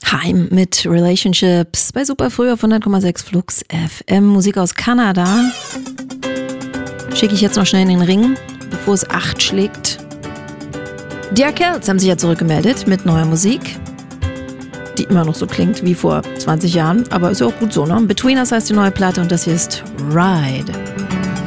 Heim mit Relationships bei Super Früh auf 100,6 Flux FM. Musik aus Kanada. Schicke ich jetzt noch schnell in den Ring, bevor es 8 schlägt. Die Arkells haben sich ja zurückgemeldet mit neuer Musik, die immer noch so klingt wie vor 20 Jahren, aber ist ja auch gut so, ne? Between Us heißt die neue Platte und das hier ist Ride.